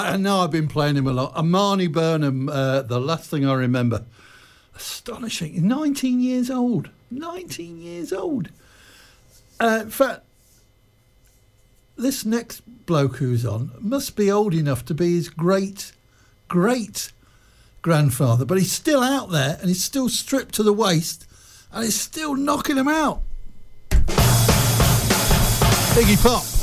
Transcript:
I know I've been playing him a lot. Amani Burnham, the last thing I remember. Astonishing. 19 years old. 19 years old. In fact, this next bloke who's on must be old enough to be his great grandfather, but he's still out there and he's still stripped to the waist and he's still knocking him out. Iggy Pop.